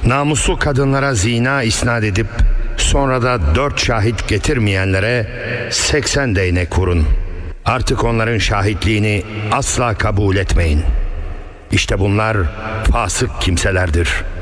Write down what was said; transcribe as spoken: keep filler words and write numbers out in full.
Namuslu kadınlara zina isnat edip sonra da dört şahit getirmeyenlere seksen değnek vurun. Artık onların şahitliğini asla kabul etmeyin. İşte bunlar fasık kimselerdir.